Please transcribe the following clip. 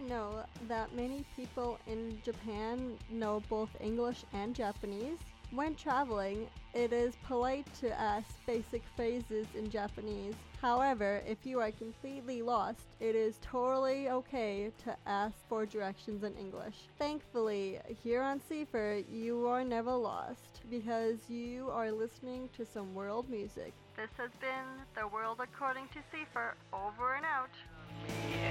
know that many people in Japan know both English and Japanese? When traveling, it is polite to ask basic phrases in Japanese. However, if you are completely lost, it is totally okay to ask for directions in English. Thankfully, here on Seifer, you are never lost because you are listening to some world music. This has been The World According to Seifer, over and out.